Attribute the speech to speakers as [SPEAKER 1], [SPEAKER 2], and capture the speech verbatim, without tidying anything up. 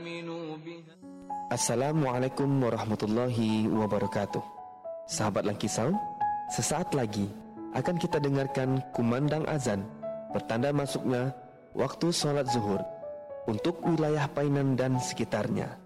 [SPEAKER 1] Assalamualaikum warahmatullahi wabarakatuh. Sahabat Lucky Sound, sesaat lagi akan kita dengarkan kumandang azan pertanda masuknya waktu sholat zuhur untuk wilayah Painan dan sekitarnya.